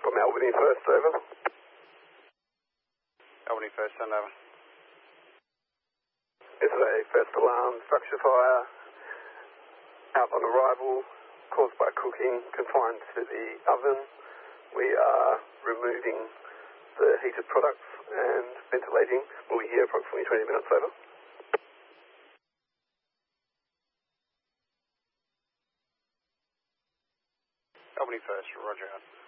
from Albany First, over. Albany First, send over. This is a first alarm structure fire out on arrival caused by cooking confined to the oven. We are removing the heated products and ventilating. We'll be here approximately 20 minutes, over. Albany First, roger out.